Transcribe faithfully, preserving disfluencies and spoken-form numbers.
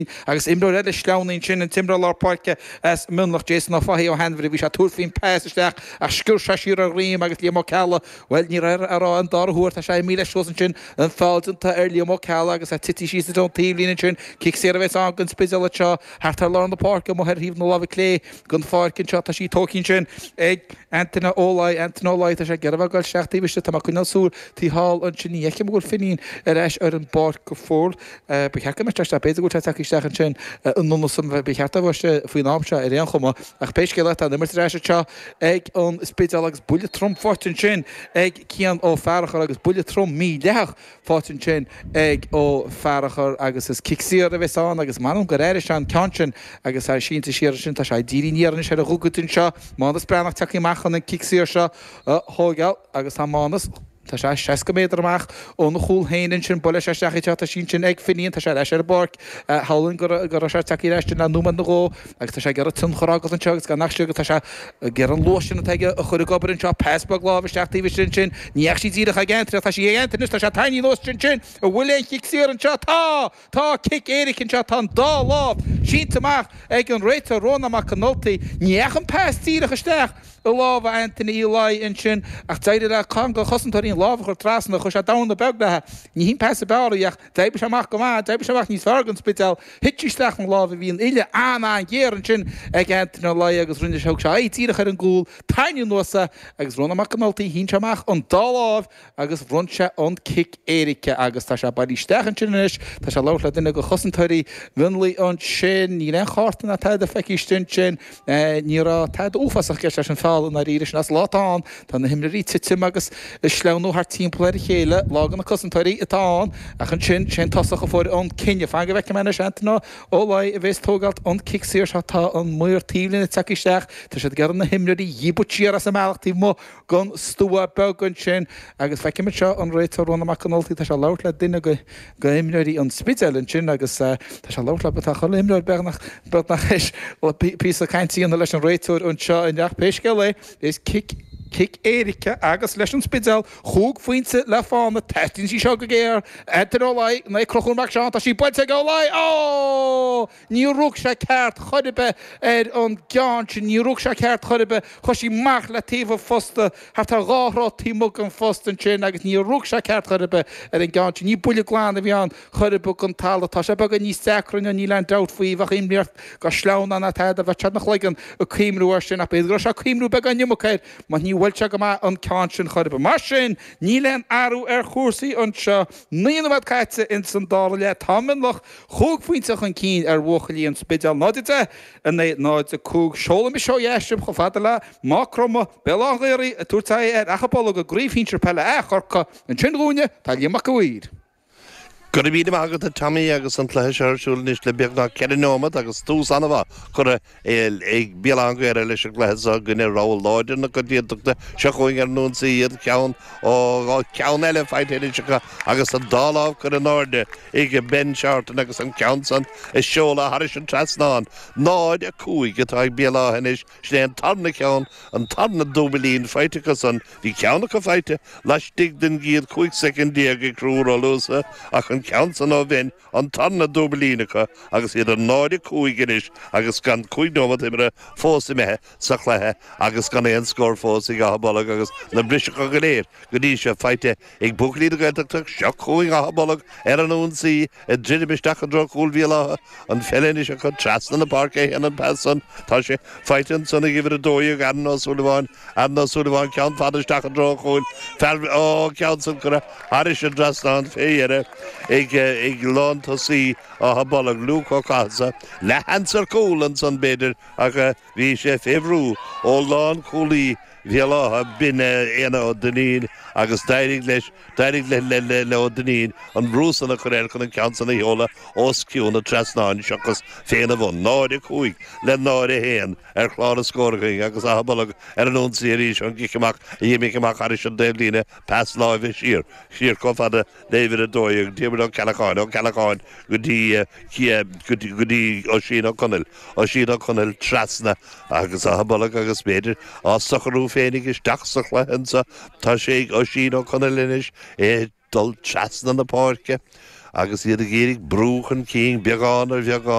agus imró réidir sleánaín sin an timbre lápáice as munlach Jason á faí ó henhrí bhí se túrfinn péisteach a scúr se siúr a rím agus líam ceala bhfuil ní ará an darthúir tá sé míle sosan sin an fáilnta ar líam ceala agus a tití sí don tílína sin cic sé a bheits an gon spiile seo hartar lá na parca mo híomh nó láh lé gon fácinn seo tá sí tócinn sin ag Antina ólaid Antina ólaid a sé garbh goil seachtaíiste tá chuinál súr tí hall an sin níice bhfuil finín ar eis ar an bar go fór bechecha me te beidir go teachchan sin an nó san becheartta bhiste faoin námse ar réon chuma ach péisce le a nimir éis seo ag an spéideal agus buile trom fáin sin ag cían ó fearachar agus buile trom mí leach fáin sin ag ó fearachar agus is kicíar a bheitán agus manm go réir se an ceantin agus a sínta siar sin tá sé díríníarna sé a rugaún seo mánas brenach teachíachchan na kicíar seo thógeall agus tá mánas Tá sé seis méadar amach ón chúl héanaan sin bolle sé seachite tá sin sin ag finíon tá sé leis ar barc hálann gur sé taí leiste na núman nagó agus tá sé gar tun chorágat an tegus gan nachisiú tá sé gar an losin teige a chuir gobarn seo pesbag láh teachtaí sin sin níach sí díach a gentre tá sé héantain tá sé taí nó sin sin a bhfuil chiicíar an seo tá tá kick éiricinn seo tá dá láh síntaach ag an réite rónach canoltaí níach an pestíach isteach a láh Anthony Eli in sin ach teidir a chu go chosantarí láh chu trasna chu sé dana begdathe ní hín pe beíach déibe seach go má déibe seach níos fargan spital hittíisteach an láh híon ile anna an ggéan sin ag Anthony Eli agus rinne seach se étíach ar an gúil taine nuasa agus runnaach canoltaí hín seach an dáláh agus runse an kick éirice agus tá se bailístechan sinis tá se lála duine go chosantarí bhunlaí an sin ní an chátain a teid a feiciistún sin nírá teid úfasach ge an fáil na ríris as látán tá na himnarí titim agus is sleanú haar timpplair chéile lágan na cosantarí atáin a chun sin sin tasach a fór an cinenne fága bheith mena seanna ólaid a bheits tógalt an kicsíir se tá an muir tílína teicisteach tá sé gar na himnarí dhíbutíar as a meachtaí mó gan stúa begann sin agus feiciimi seo an réitarrónna macanoltaí tá se lát le duine go go himnarí an spitalin sin agus tá se lát le betá chola himnair benach benach is pí a caiintíí an leis an réitúir an seo in deach péisce le is kick Kick éirice agus leis an spidal chúg faointe le fána tetin sí seo go géir Anthony ólaid na crochúnach seán tá sí buinte go láid ó ní rúg sé ceart chuidibe ar an gceán sin ní rúg sé ceart chuidibe chu sí meach le taobh fosta har tá rárá tímú an fostan sin agus ní rúg sé ceart chuidibe ar an gceán sin ní buile gláán a bhíán chuidibe an talá tá sé bag ní secrún ní le dat faoí bh imníart go sleán na tead a bheith tead nach leigan a cíimrú sin a beidir se cíimrú be an nimmeid má ní bhfuil se go má an ceán sin chuidibe mar sin ní len airú ar chósaí an seo níonmad caiite in san dála le támanlach chúg faointeach an cín ar bhuachalíí an spidal náide a náid a cúg seola mi seo dhéistem go fada le má croma belágéirí a túirtaí ar achapála go gríomhhíntir pelle é chorcha an sinúne tá líamach go bhír. Gur bhí agad a tamí agus an tléis arsúil níos le beagna ceanómad agus túús anna bh chur ag beangair leis gléis a gunne ráil láidir na go dtíachta se chuing ar núnsa iad ceann ó ceann eile feithtéidirsecha agus an dáláh chur an áde ag ben seartan agus an ceansan is seola haris an trasnáin náid a cúig atá ag bealáhanis sné an tarna ceann an tarna dúbalín feitichas an bhí ceanna go feite leis dig den giad chuig secondíag ag crúr ó lusa ach an ceansan á bhain an tarna dúbalínacha agus iad an náide cúiginis agus gan cuiigdómad imre fósa methe sa chléthe agus gan éon scór fósa a habalach agus na brisecha go léir go dtí se feite ag buclíad a gaiiteach seo cúig a habalach ar an únsaí a ddridibisteach an dro cúil bhíalathe an fellin is a chu trasna na parca an an pesan tá sé feitin sanna gihar a dóigh an nó súlaháin an nó súlaháin ceann fadisteach an dro cúil fer ó ceann san chura haris an trasnáin féire ag ag lán tosí a habalach lúch ó casa le hansar cúlan san beidir ach bhí sé féhrú ó lán cúlaí bhíalathe bine éana ó danín agus dairig leis dairig le le le le ó danín an brúsanna chu réir chun an ceansanna heola osciúna trasnáin seachas féanana bhain náide cúig le náide héan ar chláir a scórachaí agus a habalach ar an únsaí arís an giceach a dhéimiceach haris an déimlíne pas láimh sír sír có fada David a dóigh tíimar an ceacháin ó ceacháin go dtí go dtí ó sin ó conil ó sin ó conil trasna agus a habalach agus béidir á sacharú féinnig is dachsach le hensa tá sé ó sin ó conil inis é dul trasna na páirce agus iad a géirigh brúchan cín beagán ar bheagán